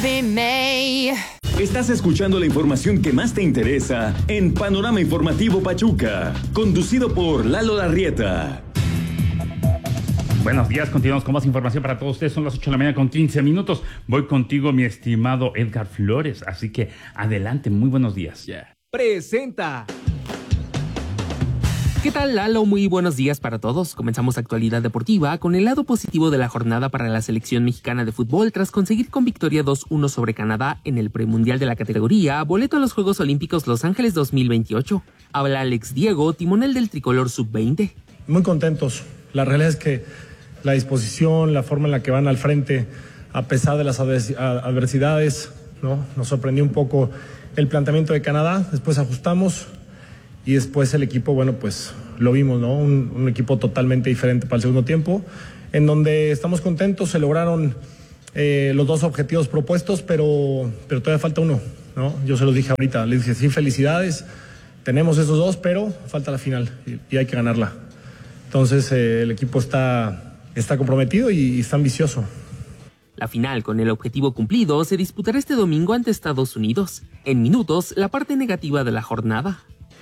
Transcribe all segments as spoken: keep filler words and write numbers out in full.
Estás escuchando la información que más te interesa en Panorama Informativo Pachuca, conducido por Lalo Larrieta. Buenos días, continuamos con más información para todos ustedes. Son las ocho de la mañana con quince minutos. Voy contigo, mi estimado Edgar Flores, así que adelante, muy buenos días. Yeah. Presenta. ¿Qué tal, Lalo? Muy buenos días para todos. Comenzamos actualidad deportiva con el lado positivo de la jornada para la selección mexicana de fútbol tras conseguir con victoria dos uno sobre Canadá en el premundial de la categoría boleto a los Juegos Olímpicos Los Ángeles dos mil veintiocho. Habla Alex Diego, timonel del tricolor sub veinte. Muy contentos. La realidad es que la disposición, la forma en la que van al frente, a pesar de las adversidades, ¿no? Nos sorprendió un poco el planteamiento de Canadá. Después ajustamos. Y después el equipo, bueno, pues lo vimos, ¿no? Un, un equipo totalmente diferente para el segundo tiempo, en donde estamos contentos, se lograron eh, los dos objetivos propuestos, pero, pero todavía falta uno, ¿no? Yo se los dije ahorita, les dije, sí, felicidades, tenemos esos dos, pero falta la final y, y hay que ganarla. Entonces eh, el equipo está, está comprometido y, y está ambicioso. La final, con el objetivo cumplido, se disputará este domingo ante Estados Unidos. En minutos, la parte negativa de la jornada.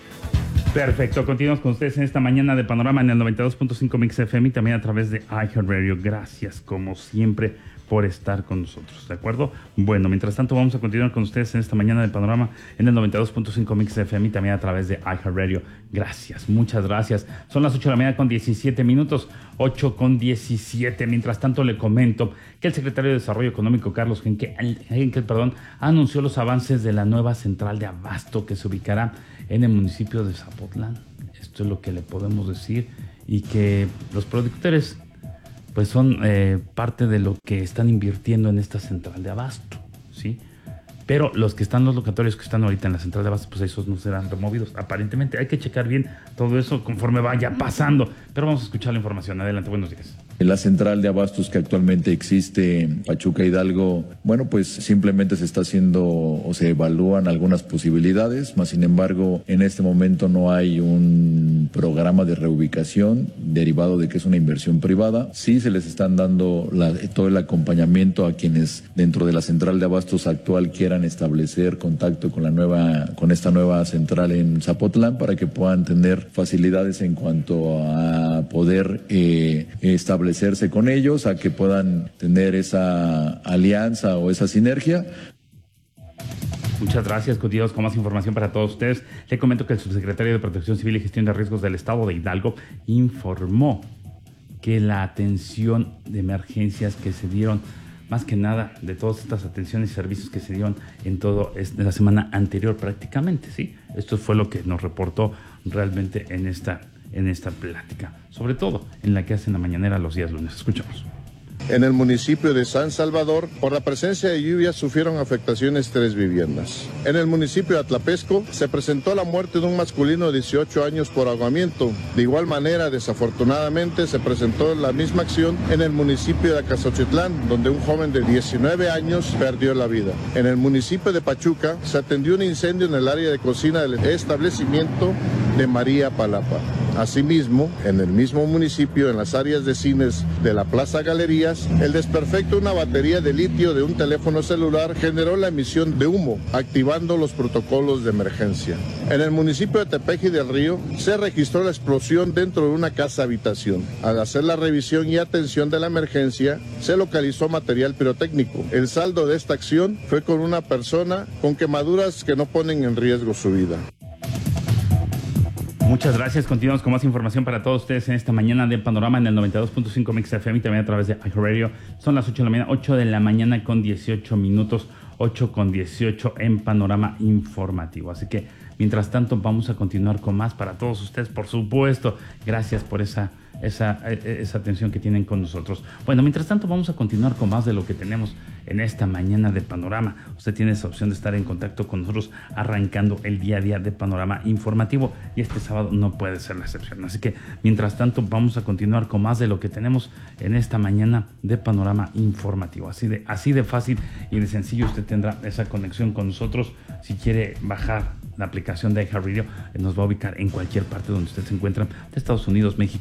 Perfecto, continuamos con ustedes en esta mañana de Panorama en el noventa y dos punto cinco Mix F M y también a través de iHeartRadio. Gracias, como siempre, por estar con nosotros, ¿de acuerdo? Bueno, mientras tanto vamos a continuar con ustedes en esta mañana de Panorama en el noventa y dos punto cinco Mix F M y también a través de iHeartRadio. Gracias, muchas gracias. Son las ocho de la mañana con diecisiete minutos, ocho con diecisiete. Mientras tanto le comento que el secretario de Desarrollo Económico, Carlos Henke, Henke perdón, anunció los avances de la nueva central de abasto que se ubicará en el municipio de Zapotlán. Esto es lo que le podemos decir, y que los productores pues son eh, parte de lo que están invirtiendo en esta central de abasto, ¿sí? Pero los que están, los locatorios que están ahorita en la central de abasto, pues esos no serán removidos. Aparentemente hay que checar bien todo eso conforme vaya pasando. Pero vamos a escuchar la información. Adelante, buenos días. La central de abastos que actualmente existe en Pachuca Hidalgo, bueno, pues simplemente se está haciendo o se evalúan algunas posibilidades, más sin embargo, en este momento no hay un programa de reubicación derivado de que es una inversión privada. Sí se les están dando la, todo el acompañamiento a quienes dentro de la central de abastos actual quieran establecer contacto con la nueva, con esta nueva central en Zapotlán para que puedan tener facilidades en cuanto a poder eh, establecerse con ellos, a que puedan tener esa alianza o esa sinergia. Muchas gracias. Continuamos con más información para todos ustedes. Le comento que el subsecretario de Protección Civil y Gestión de Riesgos del Estado de Hidalgo informó que la atención de emergencias que se dieron, más que nada de todas estas atenciones y servicios que se dieron en todo en la semana anterior prácticamente, ¿sí? Esto fue lo que nos reportó realmente en esta, en esta plática, sobre todo en la que hacen la mañanera los días lunes. Escuchamos. En el municipio de San Salvador, por la presencia de lluvias, sufrieron afectaciones tres viviendas. En el municipio de Atlapesco, se presentó la muerte de un masculino de dieciocho años por ahogamiento. De igual manera, desafortunadamente, se presentó la misma acción en el municipio de Acaxochitlán, donde un joven de diecinueve años perdió la vida. En el municipio de Pachuca, se atendió un incendio en el área de cocina del establecimiento de María Palapa. Asimismo, en el mismo municipio, en las áreas de cines de la Plaza Galerías, el desperfecto de una batería de litio de un teléfono celular generó la emisión de humo, activando los protocolos de emergencia. En el municipio de Tepeji del Río, se registró la explosión dentro de una casa habitación. Al hacer la revisión y atención de la emergencia, se localizó material pirotécnico. El saldo de esta acción fue con una persona con quemaduras que no ponen en riesgo su vida. Muchas gracias. Continuamos con más información para todos ustedes en esta mañana de Panorama en el noventa y dos punto cinco Mix F M y también a través de iHeartRadio. Son las ocho de la mañana, ocho de la mañana con dieciocho minutos, ocho con dieciocho en Panorama Informativo. Así que, mientras tanto, vamos a continuar con más para todos ustedes, por supuesto. Gracias por esa, esa, esa atención que tienen con nosotros. Bueno, mientras tanto, vamos a continuar con más de lo que tenemos en esta mañana de Panorama. Usted tiene esa opción de estar en contacto con nosotros arrancando el día a día de Panorama Informativo, y este sábado no puede ser la excepción. Así que, mientras tanto, vamos a continuar con más de lo que tenemos en esta mañana de Panorama Informativo. Así de, así de fácil y de sencillo usted tendrá esa conexión con nosotros. Si quiere bajar la aplicación de iHeartRadio, nos va a ubicar en cualquier parte donde usted se encuentra, de Estados Unidos, México y Canadá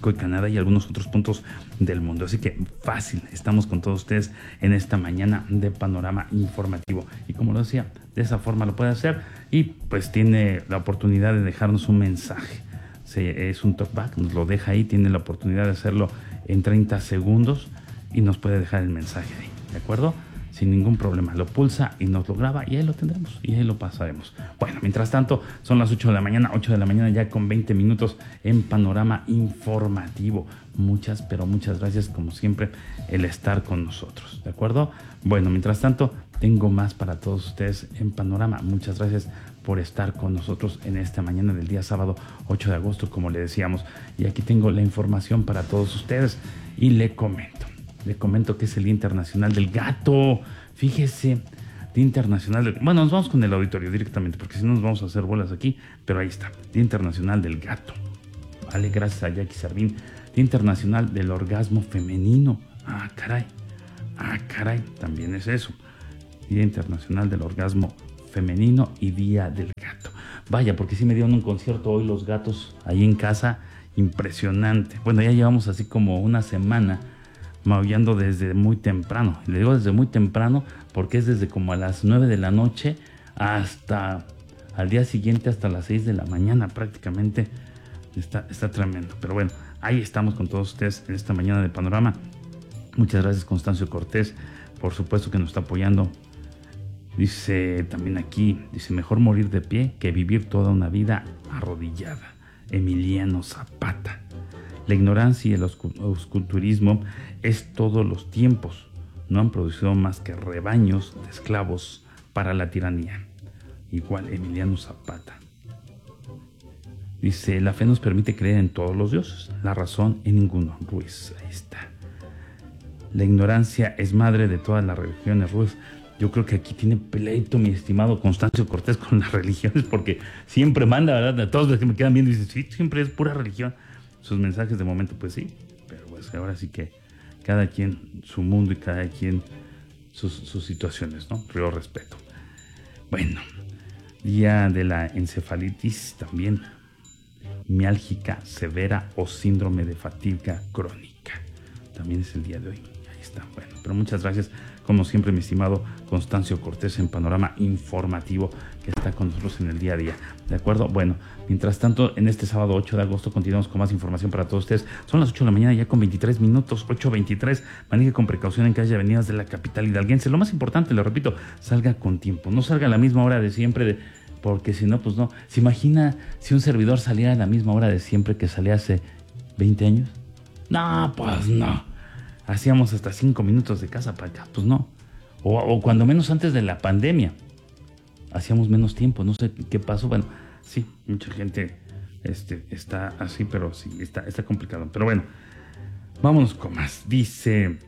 Canadá y algunos otros puntos del mundo. Así que fácil, estamos con todos ustedes en esta mañana de Panorama Informativo. Y como lo decía, de esa forma lo puede hacer y pues tiene la oportunidad de dejarnos un mensaje. Se, es un talkback, nos lo deja ahí, tiene la oportunidad de hacerlo en treinta segundos y nos puede dejar el mensaje ahí, ¿de acuerdo? Sin ningún problema, lo pulsa y nos lo graba y ahí lo tendremos y ahí lo pasaremos. Bueno, mientras tanto, son las ocho de la mañana, ocho de la mañana ya con veinte minutos en Panorama Informativo. Muchas, pero muchas gracias como siempre el estar con nosotros, ¿de acuerdo? Bueno, mientras tanto, tengo más para todos ustedes en Panorama. Muchas gracias por estar con nosotros en esta mañana del día sábado ocho de agosto, como le decíamos. Y aquí tengo la información para todos ustedes y le comento. Le comento que es el Día Internacional del Gato. Fíjese, Día Internacional del... Bueno, nos vamos con el auditorio directamente, porque si no nos vamos a hacer bolas aquí, pero ahí está, Día Internacional del Gato. Vale, gracias a Jackie Servín. Día Internacional del Orgasmo Femenino. Ah, caray. Ah, caray, también es eso. Día Internacional del Orgasmo Femenino y Día del Gato. Vaya, porque sí me dieron un concierto hoy los gatos ahí en casa, impresionante. Bueno, ya llevamos así como una semana maullando desde muy temprano. Y le digo desde muy temprano porque es desde como a las nueve de la noche hasta al día siguiente, hasta las seis de la mañana prácticamente. Está, está tremendo. Pero bueno, ahí estamos con todos ustedes en esta mañana de Panorama. Muchas gracias, Constancio Cortés, por supuesto que nos está apoyando. Dice también aquí, dice, mejor morir de pie que vivir toda una vida arrodillada. Emiliano Zapata. La ignorancia y el osculturismo es todos los tiempos. No han producido más que rebaños de esclavos para la tiranía. Igual Emiliano Zapata. Dice, la fe nos permite creer en todos los dioses, la razón en ninguno. Ruiz, ahí está. La ignorancia es madre de todas las religiones, Ruiz. Yo creo que aquí tiene pleito mi estimado Constancio Cortés con las religiones, porque siempre manda, ¿verdad? A todos los que me quedan viendo y dicen, sí, siempre es pura religión. Sus mensajes de momento, pues sí, pero pues ahora sí que cada quien su mundo y cada quien sus, sus situaciones, ¿no? Río respeto. Bueno, día de la encefalitis también, miálgica severa o síndrome de fatiga crónica. También es el día de hoy. Ahí está. Bueno, pero muchas gracias, como siempre, mi estimado Constancio Cortés en Panorama Informativo, que está con nosotros en el día a día. ¿De acuerdo? Bueno, mientras tanto, en este sábado ocho de agosto continuamos con más información para todos ustedes. Son las ocho de la mañana ya con veintitrés minutos, ocho veintitrés. Maneje con precaución en calles y avenidas de la capital hidalguense. Lo más importante, le repito, salga con tiempo. No salga a la misma hora de siempre, de, porque si no, pues no. ¿Se imagina si un servidor saliera a la misma hora de siempre que salía hace veinte años? No, pues no. Hacíamos hasta cinco minutos de casa para acá, pues no. O, o cuando menos antes de la pandemia. Hacíamos menos tiempo, no sé qué pasó. Bueno, sí, mucha gente este, está así, pero sí, está, está complicado. Pero bueno, vámonos con más. Dice,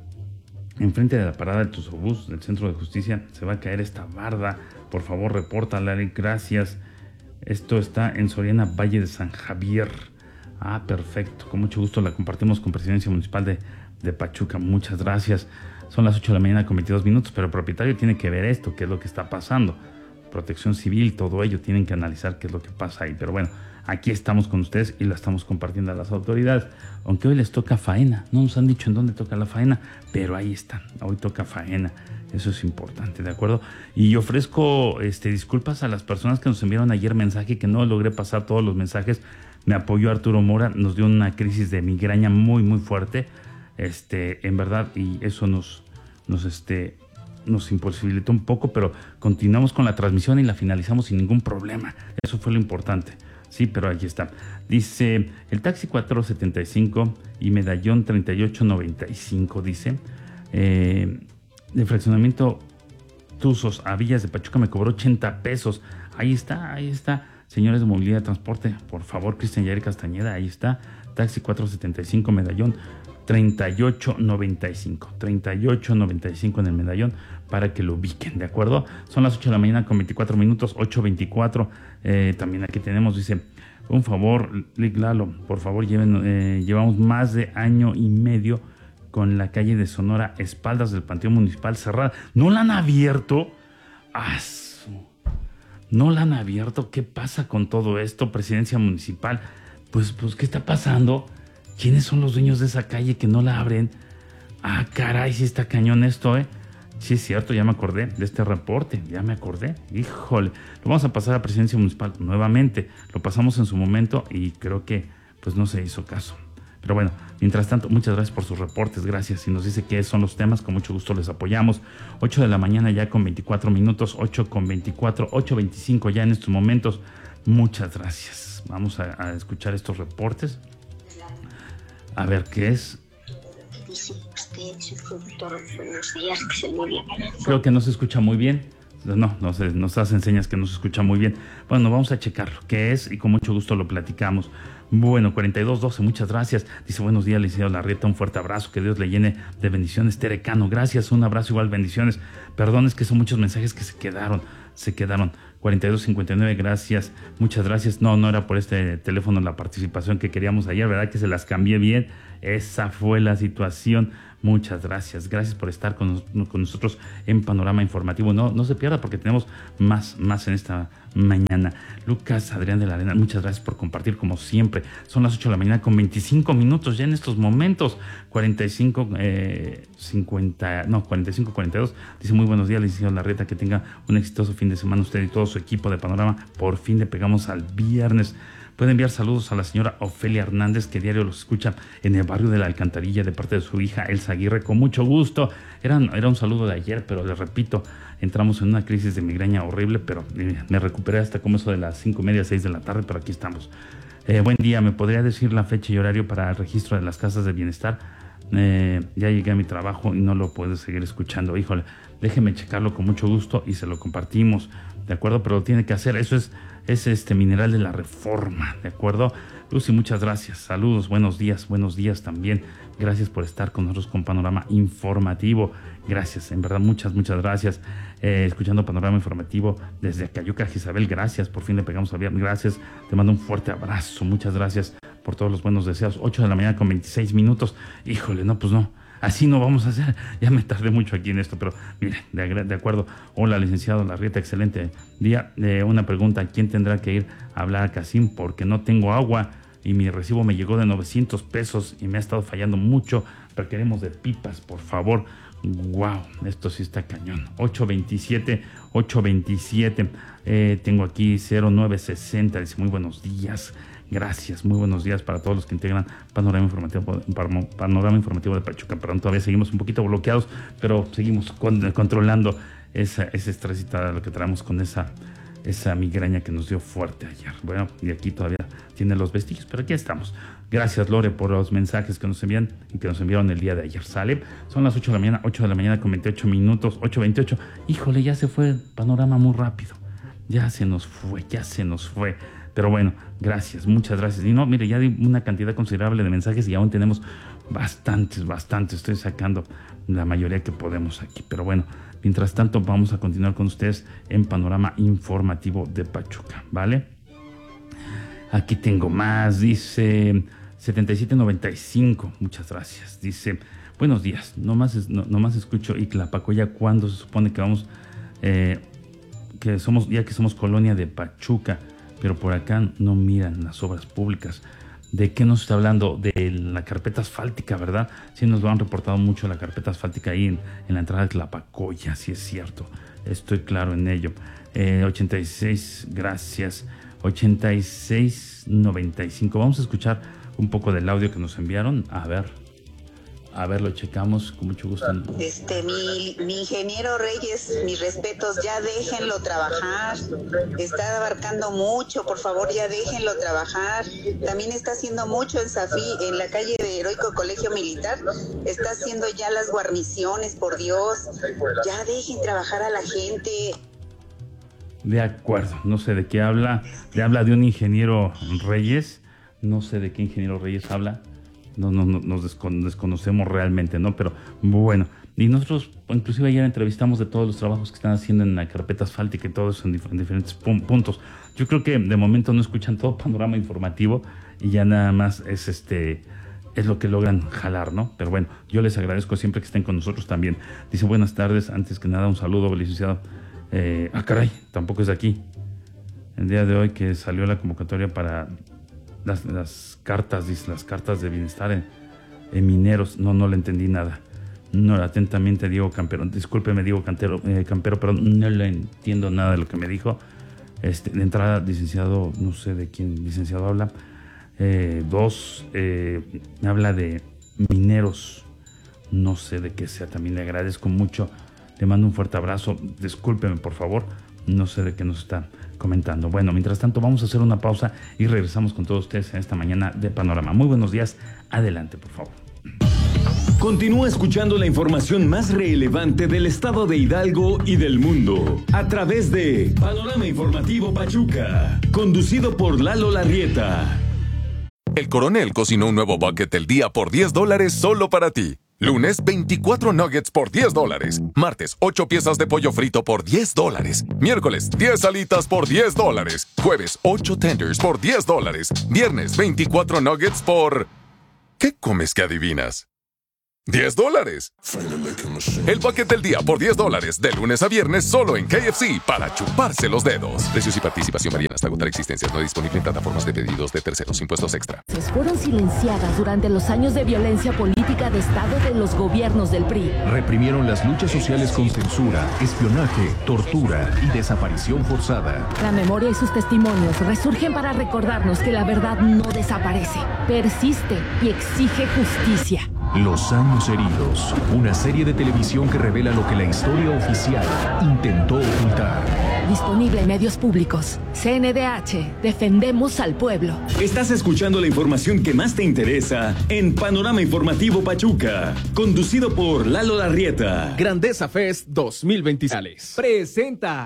enfrente de la parada del Tusobús del Centro de Justicia se va a caer esta barda. Por favor, repórtala, gracias. Esto está en Soriana, Valle de San Javier. Ah, perfecto. Con mucho gusto la compartimos con Presidencia Municipal de, de Pachuca. Muchas gracias. Son las ocho de la mañana con veintidós minutos, pero el propietario tiene que ver esto, qué es lo que está pasando. Protección Civil, todo ello, tienen que analizar qué es lo que pasa ahí. Pero bueno, aquí estamos con ustedes y la estamos compartiendo a las autoridades. Aunque hoy les toca faena, no nos han dicho en dónde toca la faena, pero ahí están, hoy toca faena. Eso es importante, ¿de acuerdo? Y ofrezco este, disculpas a las personas que nos enviaron ayer mensaje, que no logré pasar todos los mensajes. Me apoyó Arturo Mora, nos dio una crisis de migraña muy, muy fuerte. Este, en verdad, y eso nos, nos, este, nos imposibilitó un poco, pero continuamos con la transmisión y la finalizamos sin ningún problema. Eso fue lo importante. Sí, pero aquí está. Dice, el taxi cuatro setenta y cinco y medallón treinta y ocho noventa y cinco, dice, eh, de fraccionamiento Tuzos a Villas de Pachuca me cobró ochenta pesos. Ahí está, ahí está. Señores de Movilidad de Transporte, por favor, Cristian Yair Castañeda, ahí está. Taxi cuatro setenta y cinco, medallón treinta y ocho noventa y cinco, treinta y ocho noventa y cinco en el medallón, para que lo ubiquen, ¿de acuerdo? Son las ocho de la mañana con veinticuatro minutos, ocho veinticuatro. Eh, también aquí tenemos, dice, un favor, Lick Lalo, por favor, lleven, eh, llevamos más de año y medio con la calle de Sonora, espaldas del Panteón Municipal cerrada. ¿No la han abierto? ¡Ah! ¿No la han abierto? ¿Qué pasa con todo esto, Presidencia Municipal? Pues, pues, ¿qué está pasando? ¿Quiénes son los dueños de esa calle que no la abren? Ah, caray, sí está cañón esto, ¿eh? Sí, es cierto, ya me acordé de este reporte, ya me acordé. Híjole, lo vamos a pasar a Presidencia Municipal nuevamente. Lo pasamos en su momento y creo que pues no se hizo caso. Pero bueno, mientras tanto, muchas gracias por sus reportes, gracias. Si nos dice qué son los temas, con mucho gusto les apoyamos. ocho de la mañana ya con veinticuatro minutos, ocho con veinticuatro, ocho veinticinco ya en estos momentos. Muchas gracias. Vamos a, a escuchar estos reportes. A ver qué es. Creo que no se escucha muy bien. No, no se, nos hacen señas que no se escucha muy bien. Bueno, vamos a checarlo, qué es, y con mucho gusto lo platicamos. Bueno, cuarenta y dos doce, muchas gracias. Dice, buenos días, licenciado Larrieta, un fuerte abrazo, que Dios le llene de bendiciones. Terecano, gracias, un abrazo igual, bendiciones. Perdón, es que son muchos mensajes que se quedaron, se quedaron. cuarenta y dos cincuenta y nueve, gracias, muchas gracias. No, no era por este teléfono la participación que queríamos ayer, ¿verdad? Que se las cambié bien. Esa fue la situación. Muchas gracias. Gracias por estar con, con nosotros en Panorama Informativo. No, no se pierda porque tenemos más, más en esta mañana. Lucas Adrián de la Arena, muchas gracias por compartir como siempre. Son las ocho de la mañana con veinticinco minutos ya en estos momentos. cuarenta y cinco, eh, cincuenta, no, cuarenta y cinco, cuarenta y dos. Dice, muy buenos días, licenciado Larrieta, que tenga un exitoso fin de semana usted y todo su equipo de Panorama. Por fin le pegamos al viernes. Puede enviar saludos a la señora Ofelia Hernández, que diario los escucha en el barrio de la Alcantarilla de parte de su hija Elsa Aguirre, con mucho gusto. Era, era un saludo de ayer, pero les repito, entramos en una crisis de migraña horrible, pero eh, me recuperé hasta como eso de las cinco y media, seis de la tarde, pero aquí estamos. Eh, buen día, ¿me podría decir la fecha y horario para el registro de las casas de bienestar? Eh, ya llegué a mi trabajo y no lo puedo seguir escuchando. Híjole, déjeme checarlo con mucho gusto y se lo compartimos, ¿de acuerdo? Pero lo tiene que hacer, eso es... es este Mineral de la Reforma, ¿de acuerdo? Lucy, muchas gracias, saludos, buenos días, buenos días también, gracias por estar con nosotros con Panorama Informativo, gracias, en verdad, muchas, muchas gracias, eh, escuchando Panorama Informativo desde Acayuca, Isabel, gracias, por fin le pegamos a bien, gracias, te mando un fuerte abrazo, muchas gracias por todos los buenos deseos. Ocho de la mañana con veintiséis minutos, híjole, no, pues no, así no vamos a hacer. Ya me tardé mucho aquí en esto, pero mire, de, de acuerdo. Hola, licenciado Larrieta, excelente día. Eh, una pregunta, ¿quién tendrá que ir a hablar a Casim? Porque no tengo agua y mi recibo me llegó de novecientos pesos y me ha estado fallando mucho. Requeremos de pipas, por favor. Wow, esto sí está cañón. ocho veintisiete, ocho veintisiete. Eh, tengo aquí cero nueve sesenta. Dice, muy buenos días. Gracias, muy buenos días para todos los que integran Panorama Informativo, Panorama Informativo de Pachuca. Perdón, todavía seguimos un poquito bloqueados, pero seguimos con, controlando esa, ese estrés y todo lo que traemos con esa, esa migraña que nos dio fuerte ayer. Bueno, y aquí todavía tiene los vestigios, pero aquí estamos. Gracias, Lore, por los mensajes que nos envían y que nos enviaron el día de ayer. ¿Sale? Son las ocho de la mañana, ocho de la mañana con veintiocho minutos, ocho veintiocho. Híjole, ya se fue el panorama muy rápido. Ya se nos fue, ya se nos fue. Pero bueno, gracias, muchas gracias. Y no, mire, ya di una cantidad considerable de mensajes y aún tenemos bastantes, bastantes. Estoy sacando la mayoría que podemos aquí. Pero bueno, mientras tanto vamos a continuar con ustedes en Panorama Informativo de Pachuca, ¿vale? Aquí tengo más, dice setenta y siete noventa y cinco, muchas gracias. Dice, buenos días, nomás, no, nomás escucho Ixtlapacoya cuando se supone que vamos, eh, que somos, ya que somos colonia de Pachuca, pero por acá no miran las obras públicas. ¿De qué nos está hablando? De la carpeta asfáltica, ¿verdad? Sí, nos lo han reportado mucho la carpeta asfáltica ahí en, en la entrada de Tlapacoya, sí es cierto. Estoy claro en ello. Eh, ochenta y seis, gracias. ochenta y seis noventa y cinco. Vamos a escuchar un poco del audio que nos enviaron. A ver. A ver, lo checamos con mucho gusto. Este, mi, mi ingeniero Reyes, mis respetos, ya déjenlo trabajar. Está abarcando mucho, por favor, ya déjenlo trabajar. También está haciendo mucho en Safí, en la calle de Heroico Colegio Militar. Está haciendo ya las guarniciones, por Dios. Ya dejen trabajar a la gente. De acuerdo, no sé de qué habla. Le habla de un ingeniero Reyes. No sé de qué ingeniero Reyes habla. No, no, no, nos descon- desconocemos realmente, ¿no? Pero bueno, y nosotros inclusive ayer entrevistamos de todos los trabajos que están haciendo en la carpeta asfáltica y todo eso en, dif- en diferentes pum- puntos. Yo creo que de momento no escuchan todo Panorama Informativo y ya nada más es este es lo que logran jalar, ¿no? Pero bueno, yo les agradezco siempre que estén con nosotros también. Dice, buenas tardes, antes que nada un saludo, licenciado. Eh, ah, caray, tampoco es de aquí. El día de hoy que salió la convocatoria para las, las cartas, dice, las cartas de bienestar en, en mineros. No, no le entendí nada. No, atentamente, Diego Campero. Discúlpeme, Diego Cantero, eh, Campero, pero no le entiendo nada de lo que me dijo. Este, de entrada, licenciado, no sé de quién licenciado habla. Eh, dos, eh, me habla de mineros. No sé de qué sea, también le agradezco mucho. Le mando un fuerte abrazo. Discúlpeme, por favor. No sé de qué nos está comentando. Bueno, mientras tanto, vamos a hacer una pausa y regresamos con todos ustedes en esta mañana de Panorama. Muy buenos días. Adelante, por favor. Continúa escuchando la información más relevante del estado de Hidalgo y del mundo a través de Panorama Informativo Pachuca, conducido por Lalo Larrieta. El Coronel cocinó un nuevo bucket del día por diez dólares solo para ti. Lunes, veinticuatro nuggets por diez dólares. Martes, ocho piezas de pollo frito por diez dólares. Miércoles, diez alitas por diez dólares. Jueves, ocho tenders por diez dólares. Viernes, veinticuatro nuggets por... ¿Qué comes que adivinas? diez dólares. El bucket del día por diez dólares, de lunes a viernes, solo en K F C, para chuparse los dedos. Precios y participación varían hasta agotar existencias. No disponible en plataformas de pedidos de terceros. Impuestos extra. Fueron silenciadas durante los años de violencia política de Estado de los gobiernos del P R I. Reprimieron las luchas sociales con censura, espionaje, tortura y desaparición forzada. La memoria y sus testimonios resurgen para recordarnos que la verdad no desaparece, persiste y exige justicia. Los años heridos, una serie de televisión que revela lo que la historia oficial intentó ocultar. Disponible en medios públicos. C N D H, defendemos al pueblo. Estás escuchando la información que más te interesa en Panorama Informativo Pachuca, conducido por Lalo Larrieta. Grandeza Fest dos mil veintiséis presenta.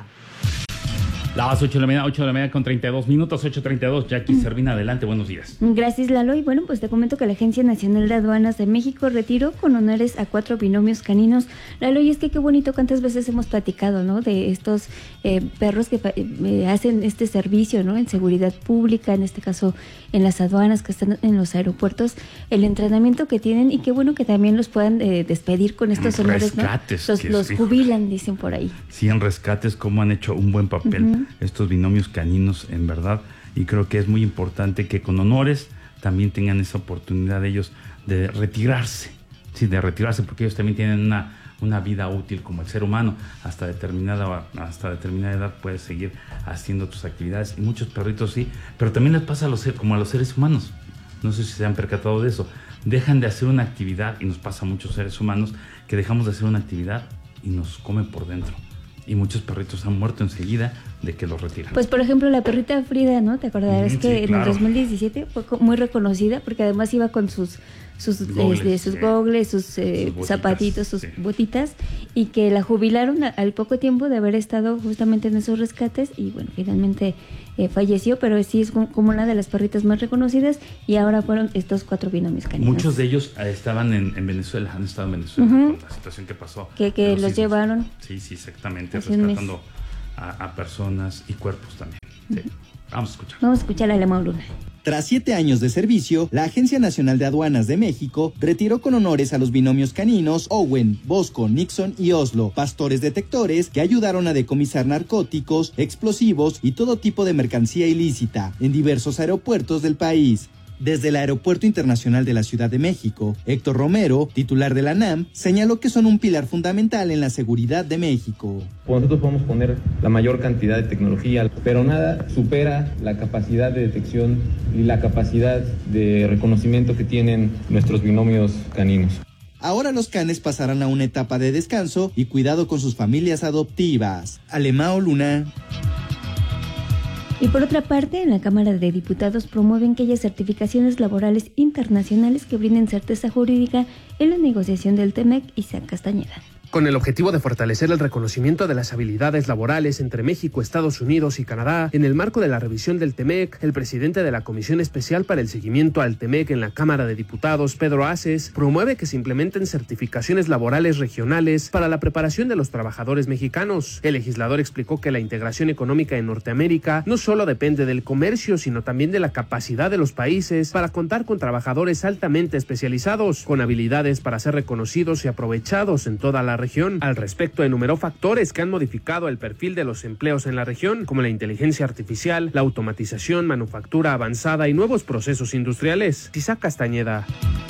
Las ocho de la mañana, ocho de la mañana con treinta y dos minutos, ocho treinta y dos. Jackie Servina, adelante, buenos días. Gracias, Lalo. Y bueno, pues te comento que la Agencia Nacional de Aduanas de México retiró con honores a cuatro binomios caninos. Lalo, y es que qué bonito, cuántas veces hemos platicado, ¿no? De estos eh, perros que eh, hacen este servicio, ¿no? En seguridad pública, en este caso en las aduanas, que están en los aeropuertos, el entrenamiento que tienen, y qué bueno que también los puedan eh, despedir con estos honores, ¿no? Los, los jubilan, dicen por ahí. Sí, en rescates, cómo han hecho un buen papel. Uh-huh. Estos binomios caninos, en verdad, y creo que es muy importante que con honores también tengan esa oportunidad de ellos de retirarse, sí, de retirarse, porque ellos también tienen una, una vida útil como el ser humano. Hasta determinada, hasta determinada edad puedes seguir haciendo tus actividades, y muchos perritos sí, pero también les pasa a los, como a los seres humanos. No sé si se han percatado de eso. Dejan de hacer una actividad, y nos pasa a muchos seres humanos que dejamos de hacer una actividad y nos comen por dentro. Y muchos perritos han muerto enseguida de que los retiran. Pues, por ejemplo, la perrita Frida, ¿no? ¿Te acordarás mm, que sí, claro. En el dos mil diecisiete fue muy reconocida porque además iba con sus sus gogles, eh, sus, sí. gogles, sus, eh, sus zapatitos, sus sí. botitas, y que la jubilaron a, al poco tiempo de haber estado justamente en esos rescates, y bueno, finalmente eh, falleció, pero sí es como una de las perritas más reconocidas, y ahora fueron estos cuatro binomios caninos. Muchos de ellos estaban en, en Venezuela, han estado en Venezuela uh-huh. con la situación que pasó. Que, que los sismos. llevaron. Sí, sí, exactamente, rescatando a, a personas y cuerpos también. Sí. Uh-huh. Vamos a escuchar. Vamos a escuchar a Lemao Luna. Tras siete años de servicio, la Agencia Nacional de Aduanas de México retiró con honores a los binomios caninos Owen, Bosco, Nixon y Oslo, pastores detectores que ayudaron a decomisar narcóticos, explosivos y todo tipo de mercancía ilícita en diversos aeropuertos del país. Desde el Aeropuerto Internacional de la Ciudad de México, Héctor Romero, titular de la N A M, señaló que son un pilar fundamental en la seguridad de México. Nosotros podemos poner la mayor cantidad de tecnología, pero nada supera la capacidad de detección y la capacidad de reconocimiento que tienen nuestros binomios caninos. Ahora los canes pasarán a una etapa de descanso y cuidado con sus familias adoptivas. Lemao Luna. Y por otra parte, en la Cámara de Diputados promueven aquellas certificaciones laborales internacionales que brinden certeza jurídica en la negociación del T M E C. Isaac Castañeda. Con el objetivo de fortalecer el reconocimiento de las habilidades laborales entre México, Estados Unidos y Canadá, en el marco de la revisión del T M E C, el presidente de la Comisión Especial para el Seguimiento al T M E C en la Cámara de Diputados, Pedro Aces, promueve que se implementen certificaciones laborales regionales para la preparación de los trabajadores mexicanos. El legislador explicó que la integración económica en Norteamérica no solo depende del comercio, sino también de la capacidad de los países para contar con trabajadores altamente especializados, con habilidades para ser reconocidos y aprovechados en toda la la región. Al respecto, enumeró factores que han modificado el perfil de los empleos en la región, como la inteligencia artificial, la automatización, manufactura avanzada y nuevos procesos industriales. Isaac Castañeda.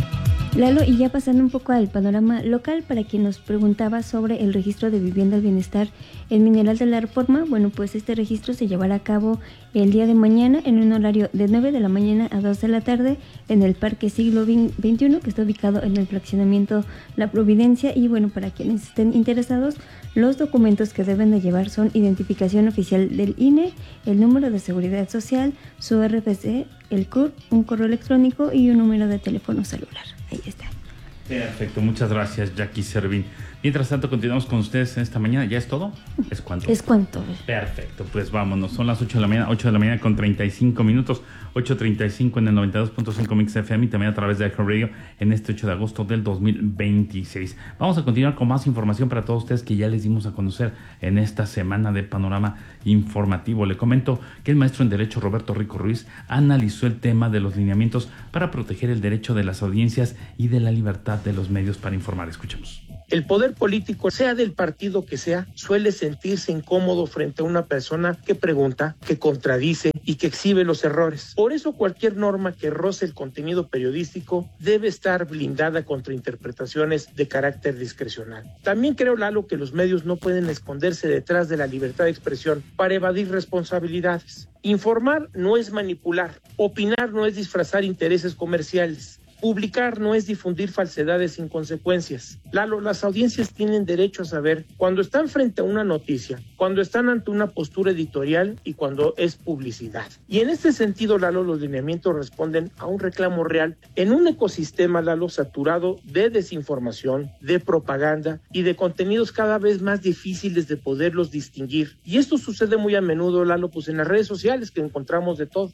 Lalo, y ya pasando un poco al panorama local, para quien nos preguntaba sobre el registro de vivienda al bienestar en Mineral de la Reforma, bueno, pues este registro se llevará a cabo el día de mañana en un horario de nueve de la mañana a dos de la tarde en el Parque Siglo veintiuno, que está ubicado en el fraccionamiento La Providencia. Y bueno, para quienes estén interesados, los documentos que deben de llevar son identificación oficial del I N E, el número de seguridad social, su R F C, el C U R, un correo electrónico y un número de teléfono celular. Ahí está. Perfecto, muchas gracias, Jackie Servín. Mientras tanto, continuamos con ustedes en esta mañana. ¿Ya es todo? ¿Es cuánto? Es cuánto. Perfecto, pues vámonos. Son las ocho de la mañana, ocho de la mañana con treinta y cinco minutos, ocho treinta y cinco en el noventa y dos punto cinco Mix F M y también a través de iHeartRadio en este ocho de agosto del dos mil veintiséis. Vamos a continuar con más información para todos ustedes que ya les dimos a conocer en esta semana de Panorama Informativo. Le comento que el maestro en Derecho Roberto Rico Ruiz analizó el tema de los lineamientos para proteger el derecho de las audiencias y de la libertad de los medios para informar. Escuchemos. El poder político, sea del partido que sea, suele sentirse incómodo frente a una persona que pregunta, que contradice y que exhibe los errores. Por eso cualquier norma que roce el contenido periodístico debe estar blindada contra interpretaciones de carácter discrecional. También creo, Lalo, que los medios no pueden esconderse detrás de la libertad de expresión para evadir responsabilidades. Informar no es manipular, opinar no es disfrazar intereses comerciales. Publicar no es difundir falsedades sin consecuencias. Lalo, las audiencias tienen derecho a saber cuando están frente a una noticia, cuando están ante una postura editorial y cuando es publicidad. Y en este sentido, Lalo, los lineamientos responden a un reclamo real en un ecosistema, Lalo, saturado de desinformación, de propaganda y de contenidos cada vez más difíciles de poderlos distinguir. Y esto sucede muy a menudo, Lalo, pues en las redes sociales que encontramos de todo.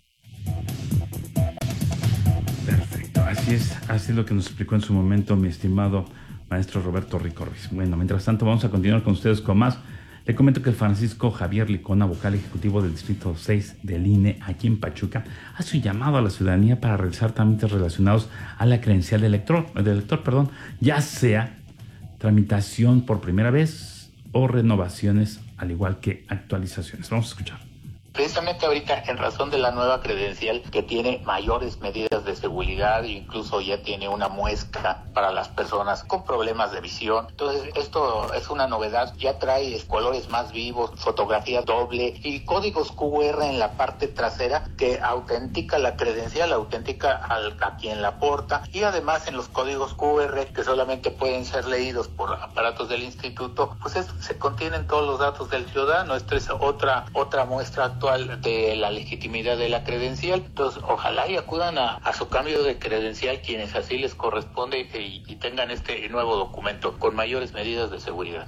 Así es, así es lo que nos explicó en su momento mi estimado maestro Roberto Rico Ruiz. Bueno, mientras tanto vamos a continuar con ustedes con más. Le comento que el Francisco Javier Licona, vocal ejecutivo del Distrito seis del I N E aquí en Pachuca, hace un llamado a la ciudadanía para realizar trámites relacionados a la credencial del elector, del elector, perdón, ya sea tramitación por primera vez o renovaciones, al igual que actualizaciones. Vamos a escuchar. Precisamente ahorita, en razón de la nueva credencial que tiene mayores medidas de seguridad, incluso ya tiene una muesca para las personas con problemas de visión. Entonces, esto es una novedad. Ya trae colores más vivos, fotografía doble y códigos Q R en la parte trasera que autentica la credencial, autentica al, a quien la porta. Y además, en los códigos Q R, que solamente pueden ser leídos por aparatos del instituto, pues es, se contienen todos los datos del ciudadano. Esta es otra, otra muestra actual de la legitimidad de la credencial. Entonces, ojalá y acudan a, a su cambio de credencial quienes así les corresponde y, y tengan este nuevo documento con mayores medidas de seguridad.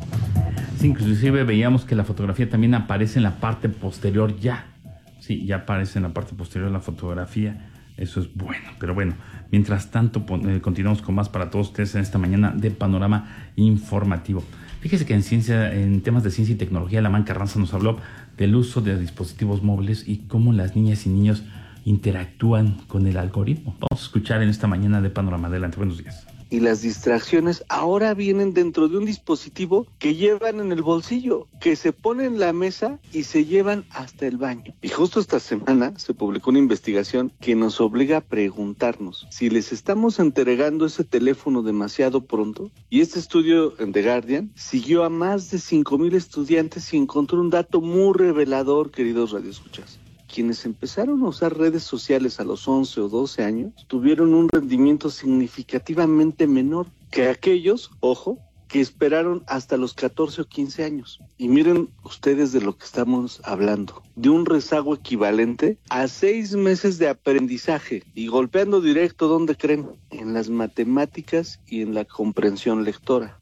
Sí, inclusive veíamos que la fotografía también aparece en la parte posterior ya. Sí, ya aparece en la parte posterior la fotografía. Eso es bueno, pero bueno, mientras tanto eh, continuamos con más para todos ustedes en esta mañana de Panorama Informativo. Fíjese que en ciencia, en temas de ciencia y tecnología, Lamán Carranza nos habló del uso de dispositivos móviles y cómo las niñas y niños interactúan con el algoritmo. Vamos a escuchar en esta mañana de Panorama. Adelante, buenos días. Y las distracciones ahora vienen dentro de un dispositivo que llevan en el bolsillo, que se pone en la mesa y se llevan hasta el baño. Y justo esta semana se publicó una investigación que nos obliga a preguntarnos si les estamos entregando ese teléfono demasiado pronto. Y este estudio en The Guardian siguió a más de cinco mil estudiantes y encontró un dato muy revelador, queridos radioescuchas. Quienes empezaron a usar redes sociales a los once o doce años tuvieron un rendimiento significativamente menor que aquellos, ojo, que esperaron hasta los catorce o quince años. Y miren ustedes de lo que estamos hablando, de un rezago equivalente a seis meses de aprendizaje y golpeando directo, ¿dónde creen? En las matemáticas y en la comprensión lectora.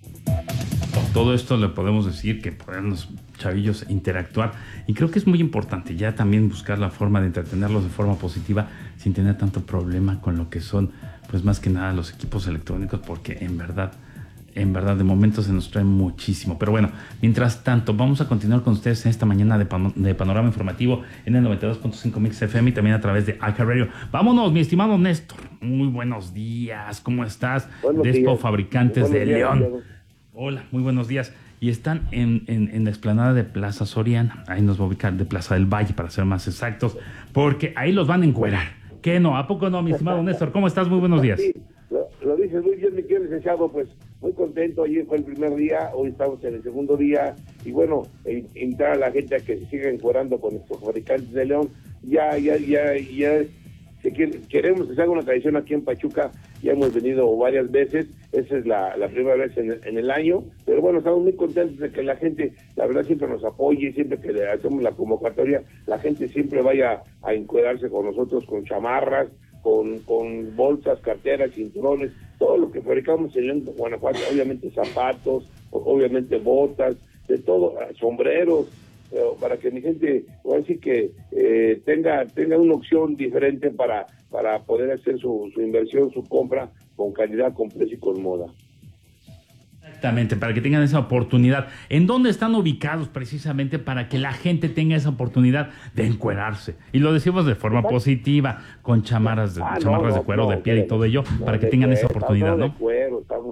Todo esto le podemos decir que pueden los chavillos interactuar y creo que es muy importante ya también buscar la forma de entretenerlos de forma positiva sin tener tanto problema con lo que son pues más que nada los equipos electrónicos, porque en verdad en verdad de momento se nos trae muchísimo. Pero bueno, mientras tanto vamos a continuar con ustedes en esta mañana de, pan- de Panorama Informativo en el noventa y dos punto cinco Mix F M y también a través de iHeartRadio. Vámonos, mi estimado Néstor, muy buenos días, ¿cómo estás? Buenos Despo días. Fabricantes buenos de días, León. Hola, muy buenos días. Y están en, en, en la explanada de Plaza Soriana, ahí nos va a ubicar, de Plaza del Valle, para ser más exactos, porque ahí los van a encuerar. ¿Qué no? ¿A poco no, mi estimado Néstor? ¿Cómo estás? Muy buenos días. Sí, lo, lo dices muy bien, mi querido licenciado, pues muy contento. Ayer fue el primer día, hoy estamos en el segundo día, y bueno, invitar a la gente a que se siga encuerando con nuestros fabricantes de León. Ya, ya, ya, ya, si queremos que se haga una tradición aquí en Pachuca, ya hemos venido varias veces, esa es la, la primera vez en el, en el año, pero bueno, estamos muy contentos de que la gente, la verdad, siempre nos apoye, siempre que le hacemos la convocatoria, la gente siempre vaya a encuadrarse con nosotros, con chamarras, con, con bolsas, carteras, cinturones, todo lo que fabricamos en León, Guanajuato, obviamente zapatos, obviamente botas, de todo, sombreros, pero para que mi gente, voy a decir que eh, tenga tenga una opción diferente para para poder hacer su, su inversión, su compra con calidad, con precio y con moda. Exactamente, para que tengan esa oportunidad. ¿En dónde están ubicados precisamente para que la gente tenga esa oportunidad de encuerarse? Y lo decimos de forma positiva, con chamarras de, ah, chamarras no, de cuero, no, de piel no, y todo ello, no, para que tengan cuero, esa oportunidad, ¿no? De cuero, estamos,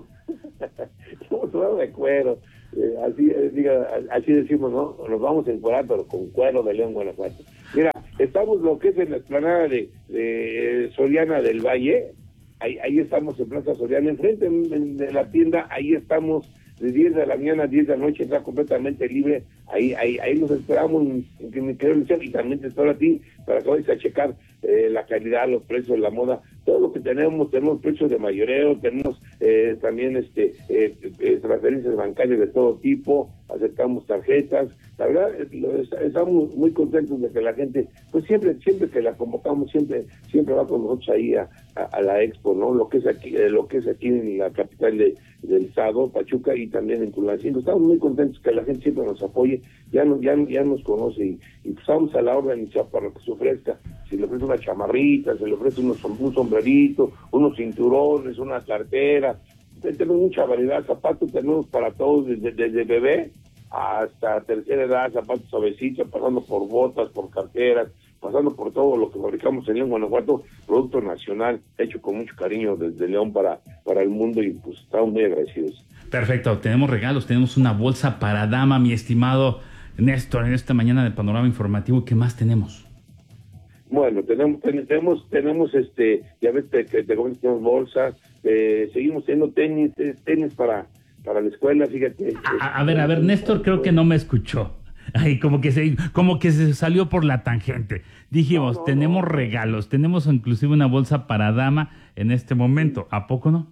estamos de cuero. Eh, así, eh, diga, así decimos, ¿no? Nos vamos a encuadrar, pero con cuero de León, Guanajuato. Mira, estamos lo que es en la explanada de, de Soriana del Valle, ahí, ahí estamos en Plaza Soriana, enfrente de la tienda, ahí estamos de diez de la mañana a diez de la noche, está completamente libre, ahí ahí ahí nos esperamos, que me quiero decir, y también te espero a ti, para que vayas a checar eh, la calidad, los precios, la moda, todo lo que tenemos, tenemos precios de mayoreo, tenemos eh, también este eh, eh, transferencias bancarias de todo tipo, aceptamos tarjetas, la verdad estamos muy contentos de que la gente, pues siempre siempre que la convocamos, siempre siempre va con nosotros ahí a, a, a la expo, ¿no? Lo que es aquí, eh, lo que es aquí en la capital de, del estado, Pachuca, y también en Tulancingo. Estamos muy contentos que la gente siempre nos apoye, ya nos, ya, ya nos conoce y, y pues estamos a la orden para que se ofrezca, si le ofrece una chamarrita, se le ofrece unos, un sombrerito, unos cinturones, una cartera, tenemos mucha variedad, zapatos tenemos para todos, desde, desde bebé hasta tercera edad, zapatos suavecitos, pasando por botas, por carteras, pasando por todo lo que fabricamos en León, Guanajuato, producto nacional, hecho con mucho cariño desde León para, para el mundo, y pues estamos muy agradecidos. Perfecto, tenemos regalos, tenemos una bolsa para dama, mi estimado Néstor, en esta mañana de Panorama Informativo. ¿Qué más tenemos? Bueno, tenemos, tenemos, tenemos este, ya ves que te, te comento, tenemos bolsas, eh, seguimos teniendo tenis, tenis para, para la escuela, fíjate. A, a ver, a ver, Néstor creo que no me escuchó. Ay, como que se, como que se salió por la tangente. Dijimos, no, no, tenemos no. regalos, tenemos inclusive una bolsa para dama en este momento. ¿A poco no?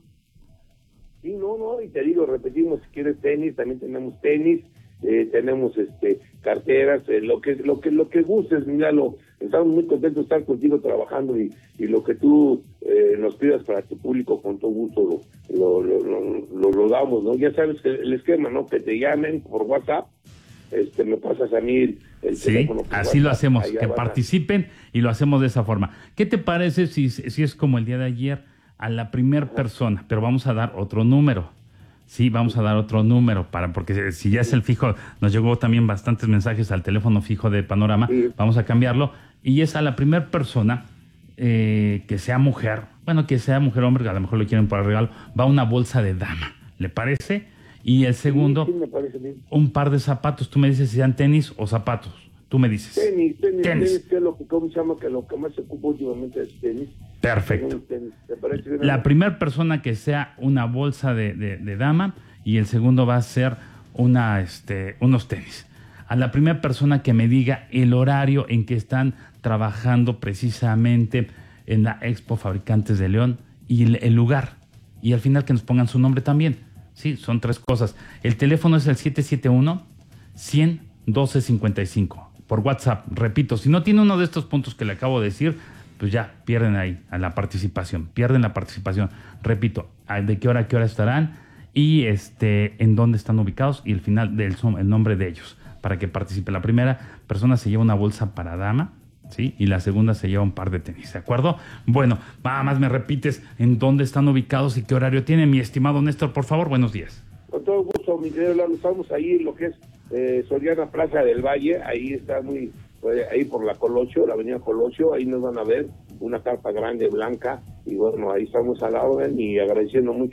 Sí, no, no, y te digo, repetimos, si quieres tenis, también tenemos tenis, eh, tenemos este carteras, eh, lo que lo que lo que gustes, míralo, estamos muy contentos de estar contigo trabajando, y, y lo que tú eh, nos pidas para tu público, con todo gusto lo, lo, lo, lo, lo, lo damos, ¿no? Ya sabes que el esquema, ¿no? Que te llamen por WhatsApp, este me pasas a mí el, el sí, teléfono. Sí, así WhatsApp, lo hacemos, que participen a... y lo hacemos de esa forma. ¿Qué te parece si, si es como el día de ayer, a la primer persona, pero vamos a dar otro número? Sí, vamos a dar otro número, para porque si ya es el fijo, nos llegó también bastantes mensajes al teléfono fijo de Panorama, sí. Vamos a cambiarlo, y es a la primera persona eh, que sea mujer, bueno, que sea mujer o hombre, a lo mejor lo quieren para regalo, va una bolsa de dama, ¿le parece? Y el segundo, sí, sí, me parece bien. Un par de zapatos, tú me dices si sean tenis o zapatos, tú me dices. Tenis, tenis, tenis, tenis que es lo que, ¿cómo se llama? Que lo que más se ocupa últimamente es tenis. Perfecto. Tenis, ¿te parece bien? La primera persona que sea una bolsa de, de, de dama, y el segundo va a ser una, este, unos tenis. A la primera persona que me diga el horario en que están trabajando precisamente en la Expo Fabricantes de León y el, el lugar. Y al final que nos pongan su nombre también. Sí, son tres cosas. El teléfono es el siete siete uno, cien, doce cincuenta y cinco. Por WhatsApp, repito, si no tiene uno de estos puntos que le acabo de decir, pues ya pierden ahí a la participación, pierden la participación. Repito, de qué hora a qué hora estarán y este en dónde están ubicados y el final del el nombre de ellos para que participe. La primera persona se lleva una bolsa para dama, ¿sí? Y la segunda se lleva un par de tenis, ¿de acuerdo? Bueno, nada más me repites en dónde están ubicados y qué horario tienen, mi estimado Néstor, por favor, buenos días. Con todo gusto, mi querido Lalo, estamos ahí en lo que es eh, Soriana Plaza del Valle, ahí está muy, eh, ahí por la Colosio, la avenida Colosio, ahí nos van a ver una carpa grande, blanca, y bueno, ahí estamos a la orden y agradeciendo mucho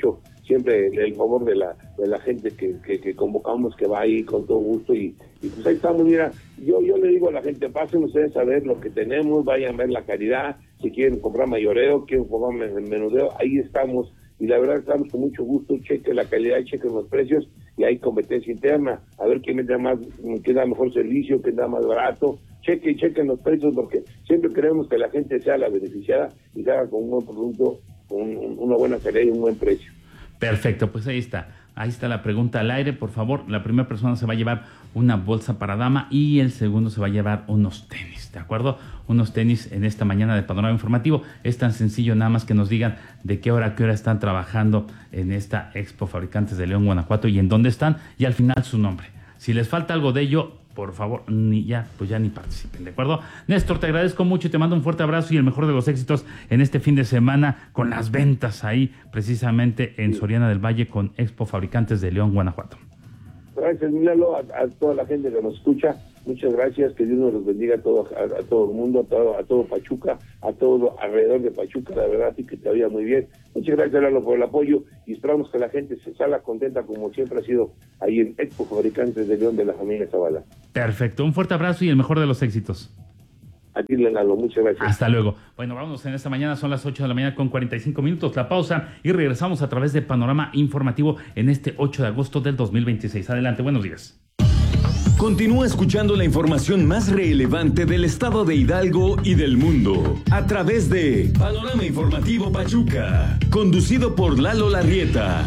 siempre el, el favor de la de la gente que, que, que convocamos, que va ahí con todo gusto, y, y pues ahí estamos. Mira, yo yo le digo a la gente, pasen ustedes a ver lo que tenemos, vayan a ver la calidad, si quieren comprar mayoreo, quieren comprar menudeo, ahí estamos, y la verdad estamos con mucho gusto. Cheque la calidad, chequen los precios, y hay competencia interna, a ver quién da más, quién da mejor servicio, quién da más barato. Chequen, chequen los precios, porque siempre queremos que la gente sea la beneficiada y se haga con un buen producto, con un, una buena calidad y un buen precio. Perfecto, pues ahí está. Ahí está la pregunta al aire, por favor. La primera persona se va a llevar una bolsa para dama y el segundo se va a llevar unos tenis, ¿de acuerdo? Unos tenis en esta mañana de Panorama Informativo. Es tan sencillo, nada más que nos digan de qué hora a qué hora están trabajando en esta Expo Fabricantes de León, Guanajuato, y en dónde están, y al final su nombre. Si les falta algo de ello, por favor, ni ya, pues ya ni participen, ¿de acuerdo? Néstor, te agradezco mucho y te mando un fuerte abrazo y el mejor de los éxitos en este fin de semana con las ventas ahí, precisamente en Soriana del Valle con Expo Fabricantes de León, Guanajuato. Gracias, Milalo, a, a toda la gente que nos escucha. Muchas gracias, que Dios nos los bendiga a todo, a, a todo el mundo, a todo, a todo Pachuca, a todo alrededor de Pachuca, la verdad, y que te vaya muy bien. Muchas gracias, Lalo, por el apoyo, y esperamos que la gente se salga contenta como siempre ha sido ahí en Expo Fabricantes de León de la familia Zavala. Perfecto, un fuerte abrazo y el mejor de los éxitos. A ti, Lalo, muchas gracias. Hasta luego. Bueno, vámonos en esta mañana, son las ocho de la mañana con cuarenta y cinco minutos, la pausa, y regresamos a través de Panorama Informativo en este ocho de agosto del dos mil veintiséis. Adelante, buenos días. Continúa escuchando la información más relevante del estado de Hidalgo y del mundo a través de Panorama Informativo Pachuca, conducido por Lalo Larrieta.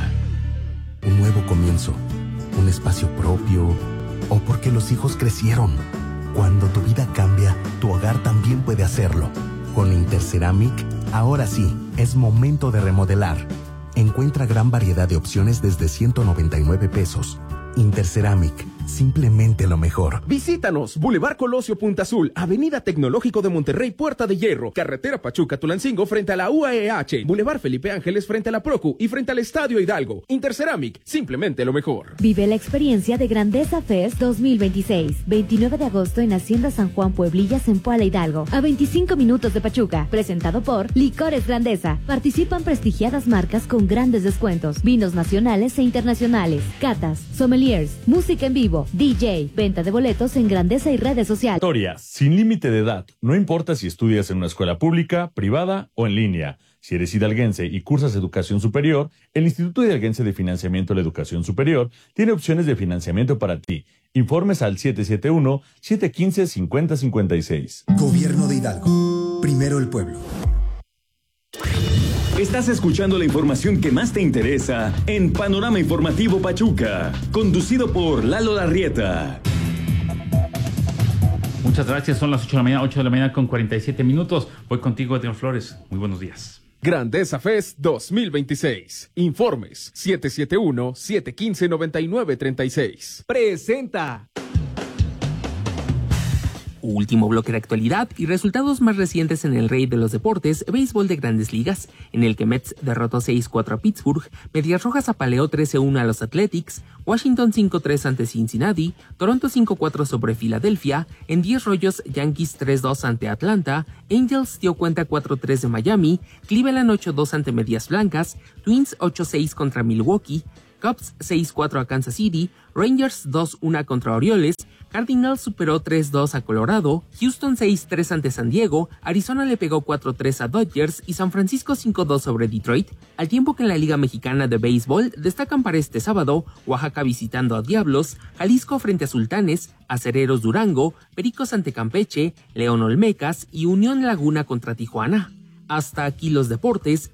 Un nuevo comienzo, un espacio propio, o porque los hijos crecieron. Cuando tu vida cambia, tu hogar también puede hacerlo. Con Interceramic, ahora sí, es momento de remodelar. Encuentra gran variedad de opciones desde ciento noventa y nueve pesos. Interceramic, simplemente lo mejor. Visítanos, Boulevard Colosio Punta Azul, Avenida Tecnológico de Monterrey, Puerta de Hierro, Carretera Pachuca-Tulancingo frente a la U A E H, Boulevard Felipe Ángeles frente a la Procu y frente al Estadio Hidalgo. Interceramic, simplemente lo mejor. Vive la experiencia de Grandeza Fest dos mil veintiséis, veintinueve de agosto en Hacienda San Juan Pueblillas en Puala Hidalgo, a veinticinco minutos de Pachuca, presentado por Licores Grandeza. Participan prestigiadas marcas con grandes descuentos, vinos nacionales e internacionales, catas, sommeliers, música en vivo, D J, venta de boletos en Grandeza y redes sociales. Historia, sin límite de edad. No importa si estudias en una escuela pública, privada o en línea. Si eres hidalguense y cursas educación superior, el Instituto Hidalguense de Financiamiento de la Educación Superior tiene opciones de financiamiento para ti. Informes al siete siete uno, siete uno cinco, cinco cero cinco seis. Gobierno de Hidalgo. Primero el pueblo. Estás escuchando la información que más te interesa en Panorama Informativo Pachuca, conducido por Lalo Larrieta. Muchas gracias, son las ocho de la mañana, ocho de la mañana con cuarenta y siete minutos. Voy contigo, Edgar Flores. Muy buenos días. Grandeza Fest dos mil veintiséis. Informes siete siete uno, siete uno cinco, nueve nueve tres seis. Presenta. Último bloque de actualidad y resultados más recientes en el rey de los deportes, béisbol de Grandes Ligas, en el que Mets derrotó seis cuatro a Pittsburgh, Medias Rojas apaleó trece uno a los Athletics, Washington cinco tres ante Cincinnati, Toronto cinco cuatro sobre Filadelfia, en diez rollos Yankees tres dos ante Atlanta, Angels dio cuenta cuatro tres de Miami, Cleveland ocho dos ante Medias Blancas, Twins ocho seis contra Milwaukee, Cubs seis cuatro a Kansas City, Rangers dos uno contra Orioles, Cardinals superó tres dos a Colorado, Houston seis tres ante San Diego, Arizona le pegó cuatro tres a Dodgers y San Francisco cinco dos sobre Detroit, al tiempo que en la Liga Mexicana de Béisbol destacan para este sábado Oaxaca visitando a Diablos, Jalisco frente a Sultanes, Acereros Durango, Pericos ante Campeche, León Olmecas y Unión Laguna contra Tijuana. Hasta aquí los deportes.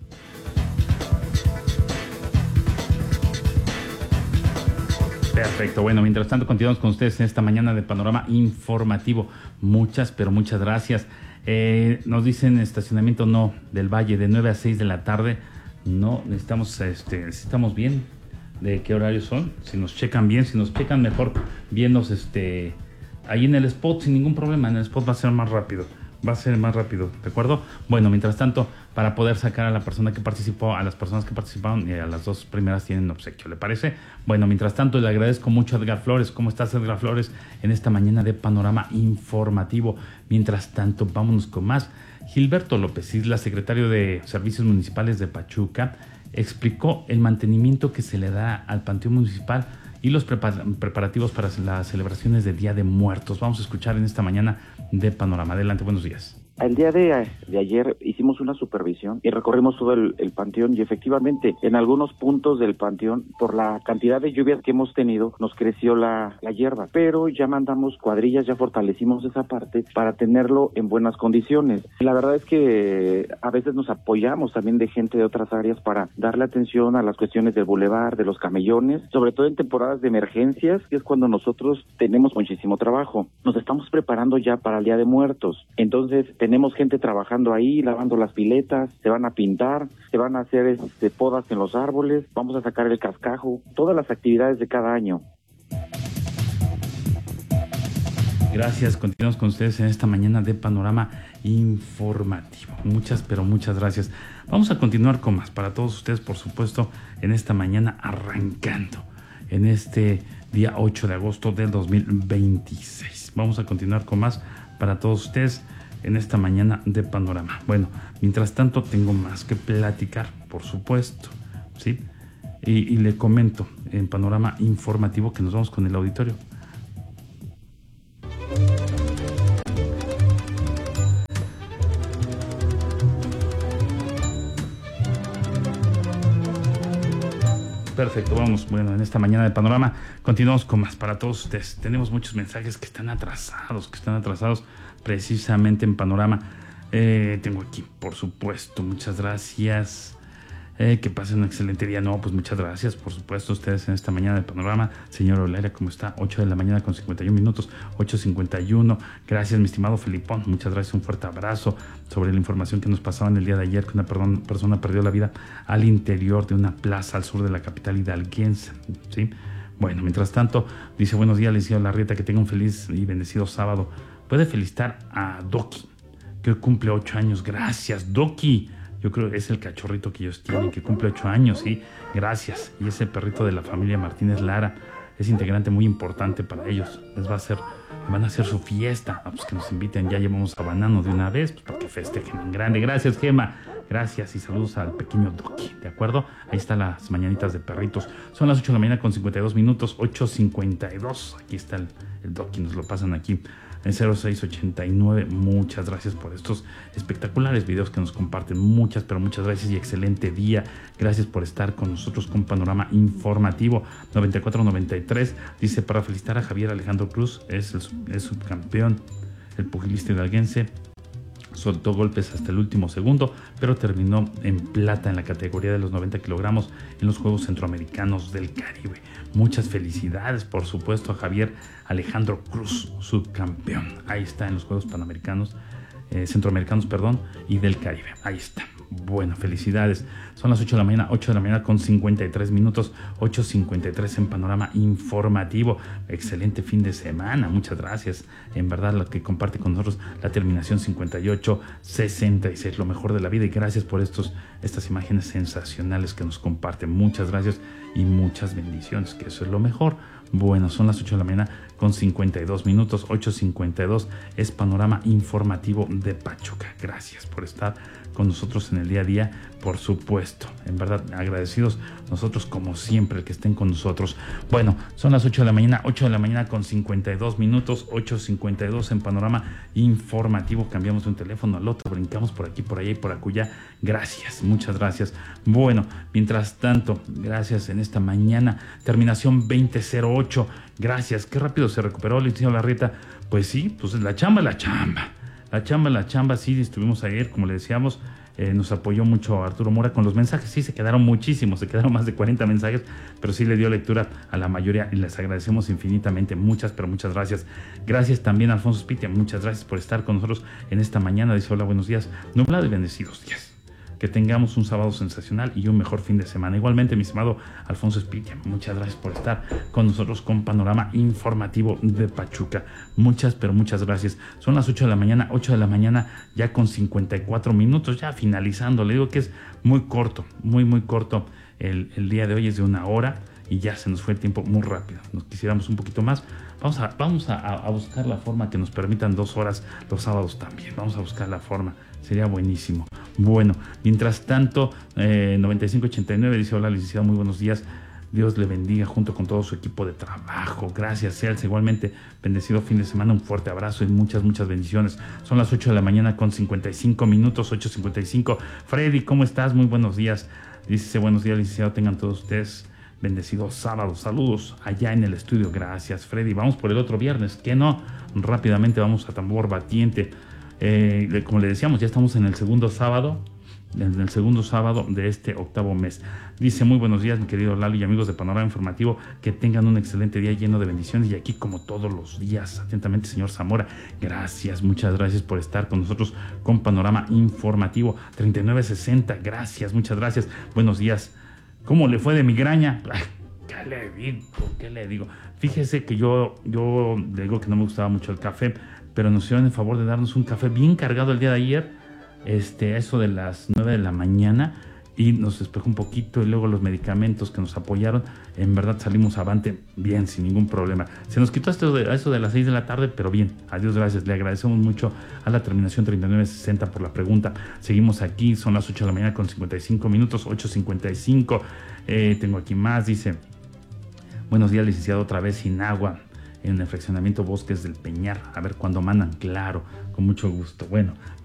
Perfecto, bueno, mientras tanto continuamos con ustedes en esta mañana de Panorama Informativo. Muchas, pero muchas gracias. Eh, nos dicen estacionamiento no del Valle de nueve a seis de la tarde. No, necesitamos, este, necesitamos bien de qué horarios son. Si nos checan bien, si nos checan mejor, viéndonos este, ahí en el spot sin ningún problema. En el spot va a ser más rápido. Va a ser más rápido, ¿de acuerdo? Bueno, mientras tanto, para poder sacar a la persona que participó, a las personas que participaron, y a las dos primeras tienen obsequio, ¿le parece? Bueno, mientras tanto, le agradezco mucho a Edgar Flores. ¿Cómo estás, Edgar Flores? En esta mañana de Panorama Informativo. Mientras tanto, vámonos con más. Gilberto López Isla, secretario de Servicios Municipales de Pachuca, explicó el mantenimiento que se le da al Panteón Municipal y los preparativos para las celebraciones de Día de Muertos. Vamos a escuchar en esta mañana de Panorama. Adelante, buenos días. El día de, de ayer hicimos una supervisión y recorrimos todo el, el panteón, y efectivamente en algunos puntos del panteón, por la cantidad de lluvias que hemos tenido, nos creció la, la hierba, pero ya mandamos cuadrillas, ya fortalecimos esa parte para tenerlo en buenas condiciones. La verdad es que a veces nos apoyamos también de gente de otras áreas para darle atención a las cuestiones del bulevar, de los camellones, sobre todo en temporadas de emergencias, que es cuando nosotros tenemos muchísimo trabajo. Nos estamos preparando ya para el Día de Muertos, entonces tenemos gente trabajando ahí, lavando las piletas, se van a pintar, se van a hacer este, podas en los árboles, vamos a sacar el cascajo, todas las actividades de cada año. Gracias, continuamos con ustedes en esta mañana de Panorama Informativo. Muchas, pero muchas gracias. Vamos a continuar con más para todos ustedes, por supuesto, en esta mañana arrancando, en este día ocho de agosto del dos mil veintiséis. Vamos a continuar con más para todos ustedes en esta mañana de Panorama. Bueno, mientras tanto tengo más que platicar, por supuesto, ¿sí? Y, y le comento en Panorama Informativo que nos vamos con el auditorio. Perfecto, vamos. Bueno, en esta mañana de Panorama continuamos con más para todos ustedes. Tenemos muchos mensajes que están atrasados, que están atrasados precisamente en Panorama. Eh, tengo aquí, por supuesto, muchas gracias. Eh, que pasen un excelente día. No, pues muchas gracias, por supuesto, ustedes en esta mañana de Panorama. Señor Olaria, ¿cómo está? ocho de la mañana con cincuenta y un minutos, ocho cincuenta y uno. Gracias, mi estimado Felipón. Muchas gracias, un fuerte abrazo sobre la información que nos pasaba en el día de ayer, que una perdón, persona perdió la vida al interior de una plaza al sur de la capital hidalguense, ¿sí? Bueno, mientras tanto, dice, buenos días, licenciado Larrieta, que tenga un feliz y bendecido sábado. Puede felicitar a Doki, que hoy cumple ocho años. Gracias, Doki. Yo creo que es el cachorrito que ellos tienen, que cumple ocho años, sí. Gracias. Y ese perrito de la familia Martínez Lara es integrante muy importante para ellos. Les va a hacer, van a hacer su fiesta. Ah, pues que nos inviten, ya llevamos a Banano de una vez, pues para que festejen en grande. Gracias, Gema. Gracias y saludos al pequeño Doki, ¿de acuerdo? Ahí están las mañanitas de perritos. Son las ocho de la mañana con cincuenta y dos minutos, ocho cincuenta y dos. Aquí está el, el Doki, nos lo pasan aquí en cero seis ochenta y nueve. Muchas gracias por estos espectaculares videos que nos comparten. Muchas, pero muchas gracias y excelente día. Gracias por estar con nosotros con Panorama Informativo. noventa y cuatro noventa y tres dice, para felicitar a Javier Alejandro Cruz, es el es subcampeón, el pugilista hidalguense. Soltó golpes hasta el último segundo, pero terminó en plata en la categoría de los noventa kilogramos en los Juegos Centroamericanos del Caribe. Muchas felicidades, por supuesto, a Javier Alejandro Cruz, subcampeón. Ahí está en los Juegos Panamericanos, eh, Centroamericanos, perdón, y del Caribe. Ahí está. Bueno, felicidades. Son las ocho de la mañana, ocho de la mañana con cincuenta y tres minutos, ocho cincuenta y tres en Panorama Informativo. Excelente fin de semana, muchas gracias. En verdad, lo que comparte con nosotros la terminación cincuenta y ocho sesenta y seis, lo mejor de la vida. Y gracias por estos, estas imágenes sensacionales que nos comparten. Muchas gracias y muchas bendiciones, que eso es lo mejor. Bueno, son las ocho de la mañana con cincuenta y dos minutos, ocho cincuenta y dos es Panorama Informativo de Pachuca. Gracias por estar con nosotros en el día a día, por supuesto. En verdad, agradecidos nosotros como siempre que estén con nosotros. Bueno, son las ocho de la mañana, ocho de la mañana con cincuenta y dos minutos, ocho cincuenta y dos en Panorama Informativo. Cambiamos de un teléfono al otro, brincamos por aquí, por allá y por acullá. Gracias, muchas gracias. Bueno, mientras tanto, gracias en esta mañana. Terminación veinte cero ocho. Gracias, qué rápido se recuperó el licenciado Larrieta. Pues sí, pues la chamba, la chamba. La chamba, la chamba, sí, estuvimos ayer, como le decíamos, eh, nos apoyó mucho Arturo Mora con los mensajes. Sí, se quedaron muchísimos, se quedaron más de cuarenta mensajes, pero sí le dio lectura a la mayoría y les agradecemos infinitamente. Muchas, pero muchas gracias. Gracias también a Alfonso Spitia, muchas gracias por estar con nosotros en esta mañana. Dice, hola, buenos días, nublado y bendecidos días. Que tengamos un sábado sensacional y un mejor fin de semana. Igualmente, mi estimado Alfonso Spitia, muchas gracias por estar con nosotros con Panorama Informativo de Pachuca. Muchas, pero muchas gracias. Son las ocho de la mañana, ocho de la mañana ya con cincuenta y cuatro minutos, ya finalizando. Le digo que es muy corto, muy, muy corto. El, el día de hoy es de una hora y ya se nos fue el tiempo muy rápido. Nos quisiéramos un poquito más. Vamos a, vamos a, a buscar la forma que nos permitan dos horas los sábados también. Vamos a buscar la forma. Sería buenísimo. Bueno, mientras tanto, eh, noventa y cinco ochenta y nueve dice: hola, licenciado, muy buenos días. Dios le bendiga junto con todo su equipo de trabajo. Gracias, Celso. Igualmente, bendecido fin de semana. Un fuerte abrazo y muchas, muchas bendiciones. Son las ocho de la mañana con cincuenta y cinco minutos, ocho cincuenta y cinco. Freddy, ¿cómo estás? Muy buenos días. Dice: buenos días, licenciado. Tengan todos ustedes bendecidos sábados. Saludos allá en el estudio. Gracias, Freddy. Vamos por el otro viernes. ¿Qué no? Rápidamente vamos a tambor batiente. Eh, como le decíamos, ya estamos en el segundo sábado. En el segundo sábado de este octavo mes. Dice: muy buenos días, mi querido Lalo y amigos de Panorama Informativo, que tengan un excelente día lleno de bendiciones, y aquí como todos los días, atentamente, señor Zamora. Gracias, muchas gracias por estar con nosotros con Panorama Informativo. Treinta y nueve sesenta, gracias, muchas gracias. Buenos días. ¿Cómo le fue de migraña? Ay, ¿qué le digo? ¿Qué le digo? Fíjese que yo, yo le digo que no me gustaba mucho el café, pero nos hicieron el favor de darnos un café bien cargado el día de ayer. Este, eso de las nueve de la mañana, y nos despejó un poquito, y luego los medicamentos que nos apoyaron, en verdad salimos avante bien, sin ningún problema. Se nos quitó esto de, eso de las seis de la tarde, pero bien, adiós, gracias. Le agradecemos mucho a la terminación treinta y nueve sesenta por la pregunta. Seguimos aquí, son las ocho de la mañana con cincuenta y cinco minutos, ocho cincuenta y cinco. Eh, tengo aquí más, dice: buenos días, licenciado, otra vez sin agua en el fraccionamiento Bosques del Peñar. A ver cuándo mandan. Claro, con mucho gusto. Bueno,